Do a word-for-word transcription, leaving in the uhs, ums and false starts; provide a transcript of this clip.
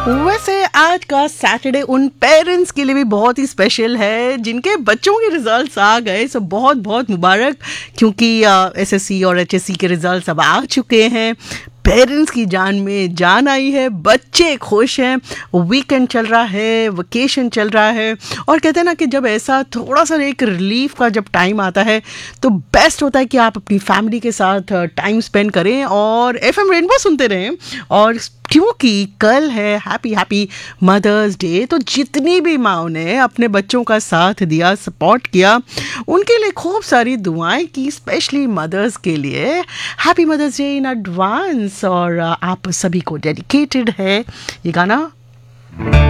वैसे आज का सैटरडे उन पेरेंट्स के लिए भी बहुत ही स्पेशल है जिनके बच्चों के रिजल्ट्स आ गए। सो बहुत बहुत मुबारक, क्योंकि एसएससी और एचएससी के रिजल्ट्स अब आ चुके हैं। पेरेंट्स की जान में जान आई है, बच्चे खुश हैं, वीकेंड चल रहा है, वेकेशन चल रहा है। और कहते हैं ना कि जब ऐसा थोड़ा सा एक रिलीफ का जब टाइम आता है तो बेस्ट होता है कि आप अपनी फैमिली के साथ टाइम स्पेंड करें और एफएम रेनबो सुनते रहें। और क्योंकि कल है हैप्पी हैप्पी मदर्स डे, तो जितनी भी माँओं ने अपने बच्चों का साथ दिया, सपोर्ट किया, उनके लिए खूब सारी दुआएं की, स्पेशली मदर्स के लिए। Happy mother's day in advance. और आप सभी को डेडिकेटेड है ये गाना।